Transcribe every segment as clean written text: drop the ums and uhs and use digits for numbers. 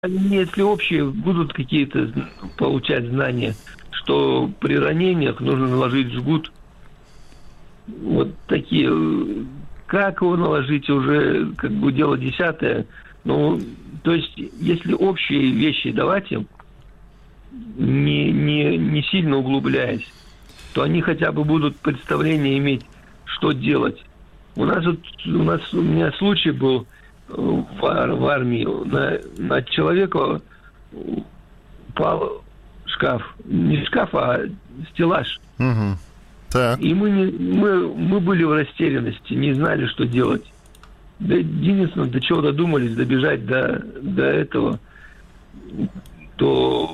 Если общие будут какие-то получать знания, что при ранениях нужно наложить жгут, вот такие, как его наложить, уже как бы дело десятое. Ну, то есть, если общие вещи давать им, не сильно углубляясь, то они хотя бы будут представление иметь, что делать. У меня случай был в армии. На человека упал шкаф. Не шкаф, а стеллаж. Угу. Так. И мы были в растерянности, не знали, что делать. Да, единственное, до чего додумались, добежать до этого, до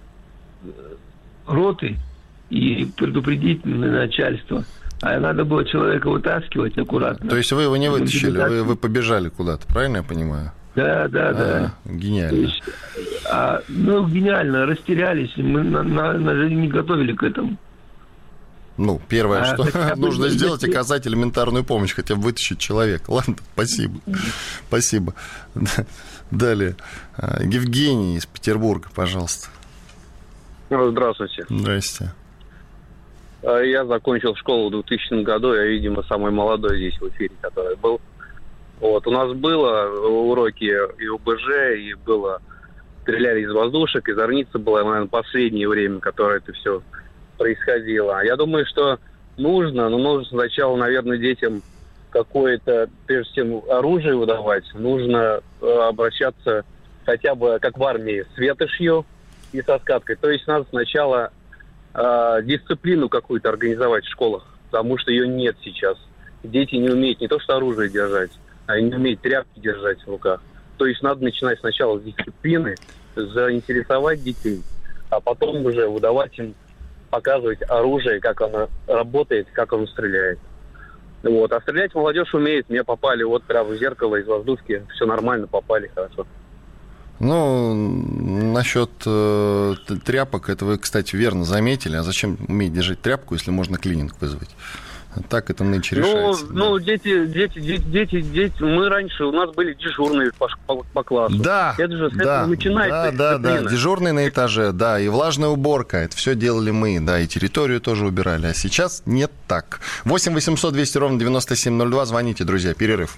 роты и предупредить начальство. А надо было человека вытаскивать аккуратно. То есть вы его не вытащили, вы побежали куда-то, правильно я понимаю? Да. Гениально. Есть, гениально, растерялись, мы не готовили к этому. Ну, первое, что нужно сделать, оказать элементарную помощь, хотя бы вытащить человека. Ладно, спасибо. Спасибо. Далее. Евгений из Петербурга, пожалуйста. Здравствуйте. Здрасте. Я закончил школу в 2000 году, я, видимо, самый молодой здесь в эфире, который был. Вот, у нас было уроки и ОБЖ, и было стреляли из воздушек, из зорницы было, наверное, последнее время, которое это все происходило. Я думаю, что нужно сначала, наверное, детям какое-то, прежде всем, оружие выдавать, нужно обращаться хотя бы, как в армии, с ветошью и со скаткой. То есть надо сначала дисциплину какую-то организовать в школах, потому что ее нет сейчас. Дети не умеют не то что оружие держать, а не умеют тряпки держать в руках. То есть надо начинать сначала с дисциплины, заинтересовать детей, а потом уже выдавать им, показывать оружие, как оно работает, как оно стреляет. Вот. А стрелять молодежь умеет. Мне попали вот прямо в зеркало из воздушки. Все нормально, попали хорошо. Ну, насчет тряпок, это вы, кстати, верно заметили. А зачем уметь держать тряпку, если можно клининг вызвать? Так это нынче решается. Дети, мы раньше, у нас были дежурные по классу. Да, это же с этого начинается. Да, дежурные на этаже, да, и влажная уборка, это все делали мы, да, и территорию тоже убирали. А сейчас нет так. 8 800 200 ровно 9702, звоните, друзья, перерыв.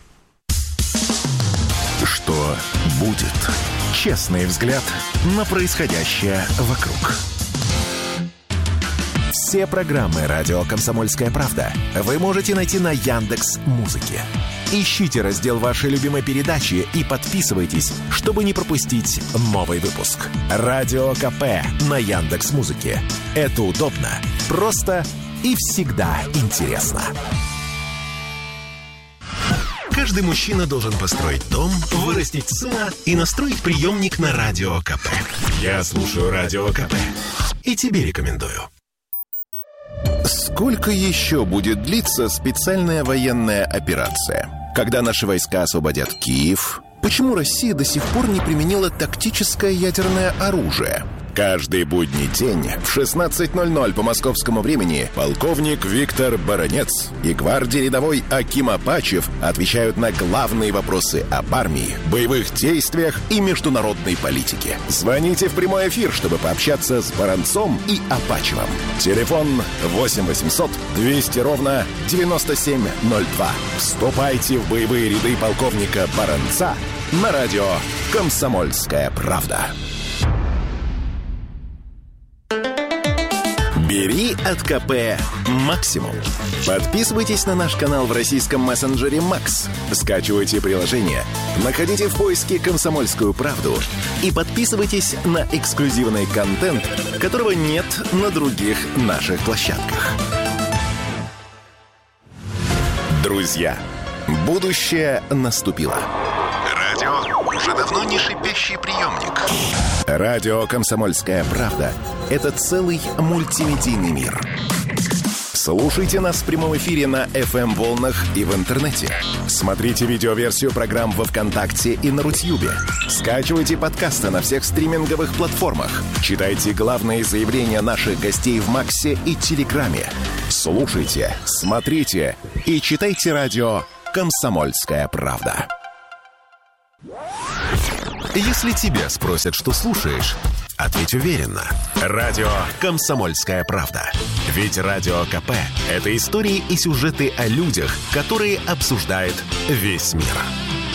Что будет? Честный взгляд на происходящее вокруг. Все программы «Радио Комсомольская правда» вы можете найти на Яндекс.Музыке. Ищите раздел вашей любимой передачи и подписывайтесь, чтобы не пропустить новый выпуск. «Радио КП» на Яндекс.Музыке. Это удобно, просто и всегда интересно. Каждый мужчина должен построить дом, вырастить сына и настроить приемник на Радио КП. Я слушаю Радио КП и тебе рекомендую. Сколько еще будет длиться специальная военная операция? Когда наши войска освободят Киев? Почему Россия до сих пор не применила тактическое ядерное оружие? Каждый будний день в 16:00 по московскому времени полковник Виктор Баранец и гвардии рядовой Аким Апачев отвечают на главные вопросы об армии, боевых действиях и международной политике. Звоните в прямой эфир, чтобы пообщаться с Баранцом и Апачевым. Телефон 8 800 200 ровно 9702. Вступайте в боевые ряды полковника Баранца на радио «Комсомольская правда». Бери от КП максимум. Подписывайтесь на наш канал в российском мессенджере Макс. Скачивайте приложение, находите в поиске «Комсомольскую правду» и подписывайтесь на эксклюзивный контент, которого нет на других наших площадках. Друзья, будущее наступило. Радио уже давно не шипящий приемник. Радио «Комсомольская правда» — это целый мультимедийный мир. Слушайте нас в прямом эфире на FM-волнах и в интернете. Смотрите видеоверсию программ во ВКонтакте и на Рутьюбе. Скачивайте подкасты на всех стриминговых платформах. Читайте главные заявления наших гостей в Максе и Телеграме. Слушайте, смотрите и читайте радио «Комсомольская правда». Если тебя спросят, что слушаешь, ответь уверенно. Радио «Комсомольская правда». Ведь Радио КП – это истории и сюжеты о людях, которые обсуждает весь мир.